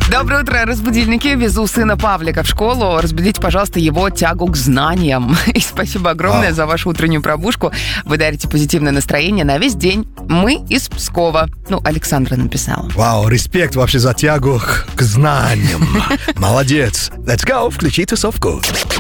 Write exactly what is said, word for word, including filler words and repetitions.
Доброе утро, разбудильники. Везу сына Павлика в школу. Разбудите, пожалуйста, его тягу к знаниям. И спасибо огромное Вау. за вашу утреннюю пробужку. Вы дарите позитивное настроение на весь день. Мы из Пскова. Ну, Александра написала. Вау, респект вообще за тягу к знаниям. Молодец. Let's go, включи тусовку.